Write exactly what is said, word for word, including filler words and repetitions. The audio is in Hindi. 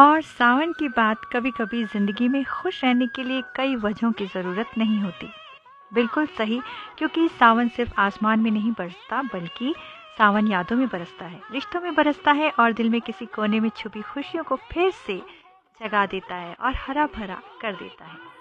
और सावन की बात कभी कभी जिंदगी में खुश रहने के लिए कई वजहों की ज़रूरत नहीं होती। बिल्कुल सही, क्योंकि सावन सिर्फ आसमान में नहीं बरसता, बल्कि सावन यादों में बरसता है, रिश्तों में बरसता है और दिल में किसी कोने में छुपी खुशियों को फिर से जगा देता है और हरा भरा कर देता है।